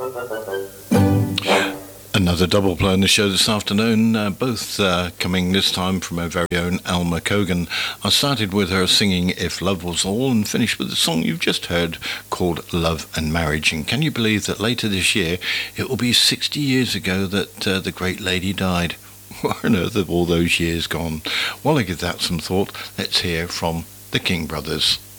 Another double play on the show this afternoon, both coming this time from our very own Alma Cogan. I started with her singing If Love Was All and finished with the song you've just heard called Love and Marriage. And can you believe that later this year it will be 60 years ago that the great lady died? Where on earth have all those years gone? While I give that some thought, let's hear from the King Brothers.